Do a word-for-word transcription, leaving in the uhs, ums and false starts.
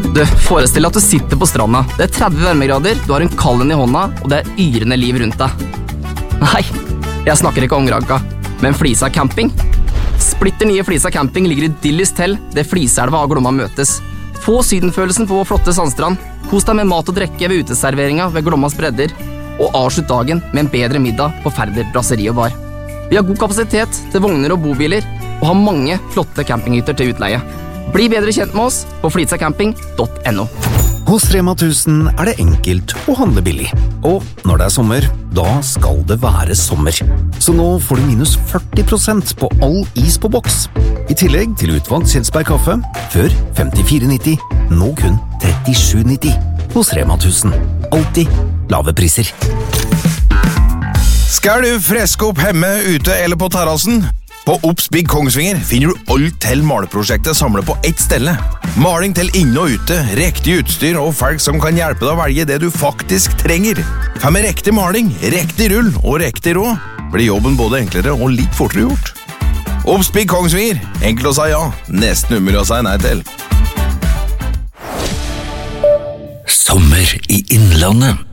Du, forestill deg at du sitter på stranda. Det er tretti varmegrader, du har en kallen i hånda, og det er yrende liv rundt deg. Nei, jeg snakker ikke om Granca, men Flisa camping. Splitter nye Flisa camping ligger idyllisk til, det Fliselva og Glomma møtes. Få sydenfølelsen på vår flotte sandstrand. Kos deg med mat og drikke ved uteserveringa ved Glommas bredder, og avslutt dagen med en bedre middag på Færder brasseri og bar. Vi har god kapasitet til vogner og bobiler, og har mange flotte campinghytter til utleie. Bli bedre kjent med oss på flitsacamping punktum no. Hos Rema tusen er det enkelt å handle billig. Og når det er sommer, da skal det være sommer. Så nå får du minus førti prosent på all is på boks. I tillegg til utvalgt Kjelsberg kaffe, før femtifire nitti, nå kun trettisju nitti. Hos Rema tusen. Alltid lave priser. Skal du freske opp hjemme, ute eller på terrassen? På Obs Big Kongsvinger finner du alt til maleprosjektet samlet på ett stelle. Maling til inne og ute, riktig utstyr og folk som kan hjelpe deg å velge det du faktisk trenger. For med riktig maling, riktig rull og riktig råd blir jobben både enklere og litt fortere gjort. Obs Big Kongsvinger, enkelt å si ja, nesten umulig å si nei til. Sommer i Innlandet.